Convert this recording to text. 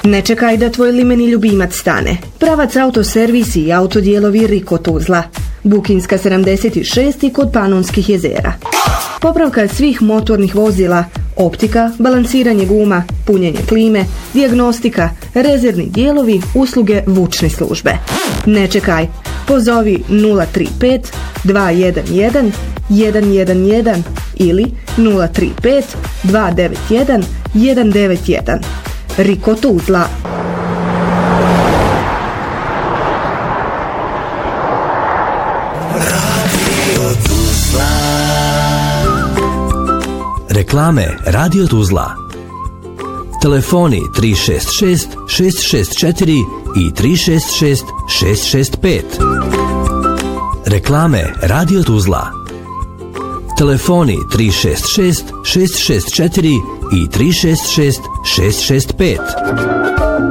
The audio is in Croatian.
Ne čekaj da tvoj limeni ljubimac stane. Pravac autoservisi i autodijelovi Riko Tuzla. Bukinska 76 kod Panonskih jezera. Popravka svih motornih vozila, optika, balansiranje guma, punjenje klime, dijagnostika, rezervni dijelovi, usluge vučne službe. Ne čekaj, pozovi 035 211 111 ili 035 291 191. Riko Tuzla. Reklame Radio Tuzla. Telefoni 366 664 i 366 665. Reklame Radio Tuzla. Telefoni 366 664 i 366 665.